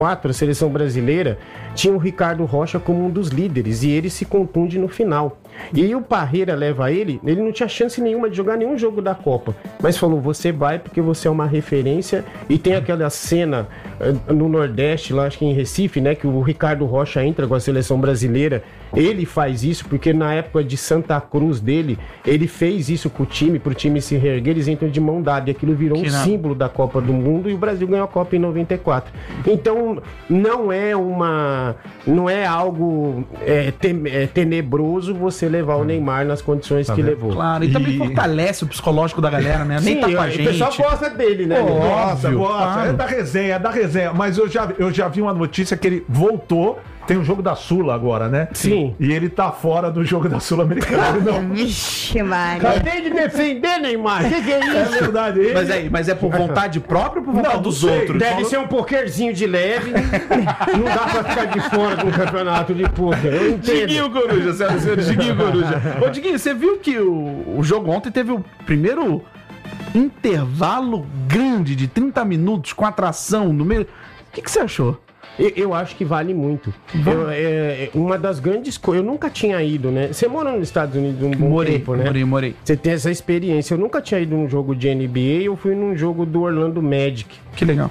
a seleção brasileira tinha o Ricardo Rocha como um dos líderes e ele se contunde no final. E aí o Parreira leva ele não tinha chance nenhuma de jogar nenhum jogo da Copa, mas falou, você vai porque você é uma referência. E tem aquela cena no Nordeste, lá acho que em Recife, né, que o Ricardo Rocha entra com a seleção brasileira. Ele faz isso porque na época de Santa Cruz dele, ele fez isso com o time, pro time se reerguer, eles entram de mão dada e aquilo virou símbolo da Copa do Mundo e o Brasil ganhou a Copa em 94. Então não é algo tenebroso você levar o Neymar nas condições que levou. Claro, e também fortalece o psicológico da galera, né? Nem tá com a gente. O pessoal gosta dele, né? Gosta. Claro. É da resenha. Mas eu já vi uma notícia que ele voltou. Tem o jogo da Sula agora, né? Sim. E ele tá fora do jogo da Sul-Americana. Vixe, Maria. Acabei de defender, Neymar. Que é isso? É verdade. Mas é por vontade própria ou por vontade dos outros? Deve ser um pokerzinho de leve. Não dá pra ficar de fora de um campeonato de poker. Eu entendo. Diguinho Coruja, senhoras e senhores, Diguinho Coruja. Ô, Diguinho, você viu que o jogo ontem teve o primeiro intervalo grande de 30 minutos com atração no meio. O que você achou? Eu acho que vale muito. Uma das grandes coisas... Eu nunca tinha ido, né? Você mora nos Estados Unidos um bom tempo, né? Morei. Você tem essa experiência. Eu nunca tinha ido num jogo de NBA. Eu fui num jogo do Orlando Magic. Que legal.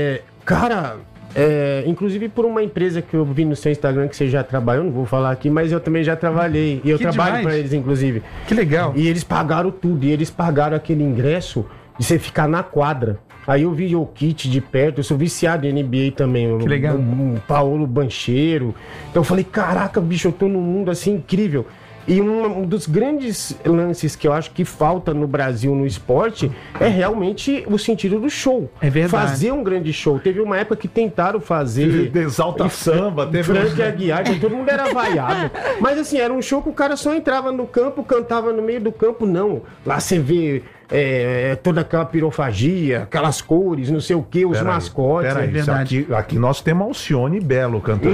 Inclusive por uma empresa que eu vi no seu Instagram que você já trabalhou, não vou falar aqui, mas eu também já trabalhei. E eu trabalho para eles, inclusive. Que legal. E eles pagaram tudo. E eles pagaram aquele ingresso de você ficar na quadra. Aí eu vi o Kit de perto, eu sou viciado em NBA também. Que legal. O Paulo Banchero. Então eu falei, caraca, bicho, eu tô num mundo assim incrível. E um dos grandes lances que eu acho que falta no Brasil no esporte é realmente o sentido do show. É verdade. Fazer um grande show. Teve uma época que tentaram fazer... Exalta Samba. Teve Frank Aguiar, que todo mundo era vaiado. Mas assim, era um show que o cara só entrava no campo, cantava no meio do campo. Não. Lá você vê... toda aquela pirofagia, aquelas cores, não sei o que, os mascotes. É verdade. Aqui nós temos Alcione Belo cantando.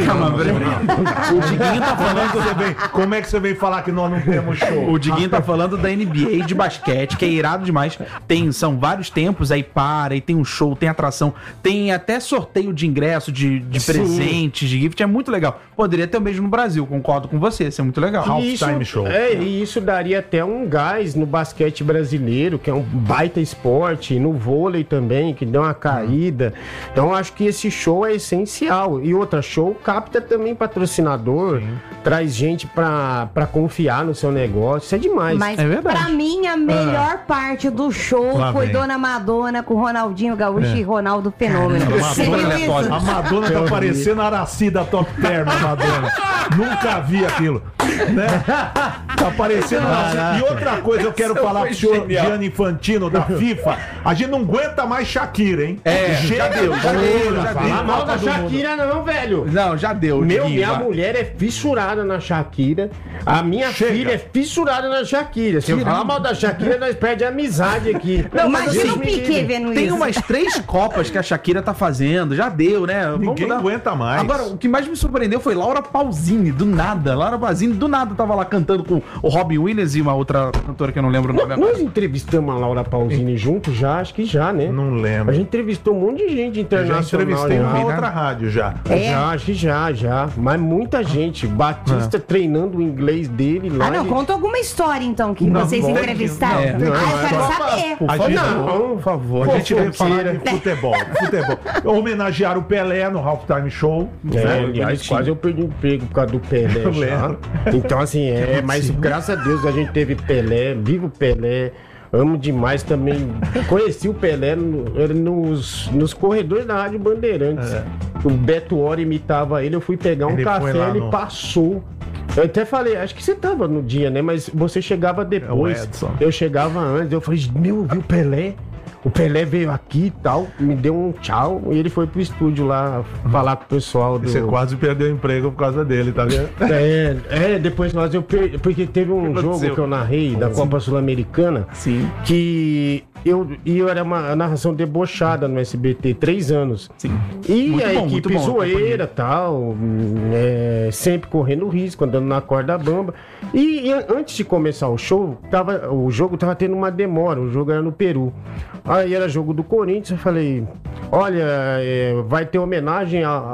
O Diguinho tá falando. Como é que você vem falar que nós não temos show? O Diguinho tá falando da NBA de basquete, que é irado demais. São vários tempos, aí para, e tem um show, tem atração, tem até sorteio de ingresso, de presentes, de gift, é muito legal. Poderia ter o mesmo no Brasil, concordo com você, isso é muito legal. Halftime show. E isso daria até um gás no basquete brasileiro, que é um baita esporte, no vôlei também, que deu uma caída. Então acho que esse show é essencial. E outra, show capta também patrocinador, traz gente pra confiar no seu negócio, isso é demais. Mas é verdade. Pra mim, a melhor parte do show foi Dona Madonna com Ronaldinho Gaúcho e Ronaldo Fenômeno. A Madonna tá parecendo a Araci da Top Term, a Madonna. Nunca vi aquilo. Né? Tá parecendo Araci. E outra coisa eu quero falar pro senhor Gianni Infantino da FIFA, a gente não aguenta mais Shakira, hein? Já deu. Falar mal da Shakira não, velho. Não, já deu. Minha mulher é fissurada na Shakira. A minha filha é fissurada na Shakira. Se eu falar mal da Shakira, nós perdemos a amizade aqui. Não, imagina o Piquet vendo isso. Tem umas 3 Copas que a Shakira tá fazendo, já deu, né? Ninguém aguenta mais. Agora, o que mais me surpreendeu foi Laura Pausini, do nada. Laura Pausini, do nada, tava lá cantando com o Robin Williams e uma outra cantora que eu não lembro o nome agora. Nós entrevistamos a Laura Pausini junto já, acho que já, né? Não lembro. A gente entrevistou um monte de gente internacional. Eu já entrevistei uma outra rádio já. Já, acho que já. Mas muita gente. Batista treinando o inglês dele lá. Não, conta alguma história então que vocês entrevistaram. Eu quero saber. Por favor. A gente veio falar de futebol. Homenagear o Pelé no Halftime Show. Aliás, quase eu perdi o emprego por causa do Pelé. Então, assim, mas graças a Deus a gente teve Pelé, viva o Pelé. Amo demais também. Conheci o Pelé nos corredores da Rádio Bandeirantes. O Beto Hora imitava ele, eu fui pegar um café, ele passou. Eu até falei, acho que você tava no dia, né? Mas você chegava depois. Eu chegava antes, eu falei, eu vi o Pelé. O Pelé veio aqui e tal, me deu um tchau e ele foi pro estúdio lá falar com o pessoal do... Você quase perdeu o emprego por causa dele, tá vendo? Depois eu perdi, porque teve um jogo que eu narrei da Copa Sul-Americana que eu era uma narração debochada no SBT, 3 anos. Sim. E Muito a bom, equipe muito bom, zoeira, tal, sempre correndo risco, andando na corda bamba. E antes de começar o show, o jogo tava tendo uma demora, o jogo era no Peru. Aí era jogo do Corinthians, eu falei, olha, vai ter homenagem